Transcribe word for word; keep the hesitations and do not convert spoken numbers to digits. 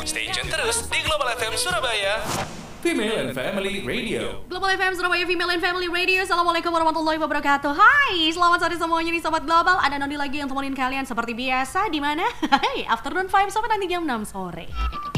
Stay tune terus di Global F M Surabaya. Female and Family Radio. Global F M Surabaya Female and Family Radio. Assalamualaikum warahmatullahi wabarakatuh. Hai, selamat sore semuanya nih Sobat Global. Ada Noni lagi yang temenin kalian seperti biasa. Di mana? Hai, afternoon vibe sampai nanti jam enam sore.